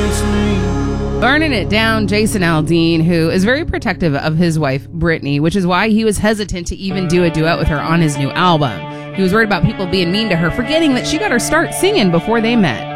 Burning it down, Jason Aldean, who is very protective of his wife, Brittany, which is why he was hesitant to even do a duet with her on his new album. He was worried about people being mean to her, forgetting that she got her start singing before they met.